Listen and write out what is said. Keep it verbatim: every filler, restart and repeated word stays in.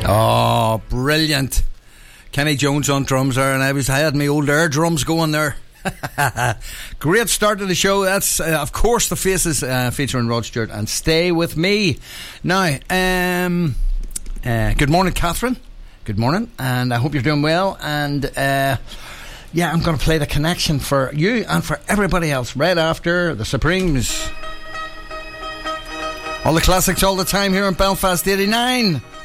Oh, brilliant. Kenny Jones on drums there, and I was I had my old air drums going there. Great start to the show. That's uh, of course The Faces, uh, featuring Rod Stewart and Stay With Me. Now, um, uh, good morning, Catherine. Good morning, and I hope you're doing well. And uh, yeah, I'm going to play The Connection for you and for everybody else right after the Supremes. All the classics all the time here in Belfast eighty-nine.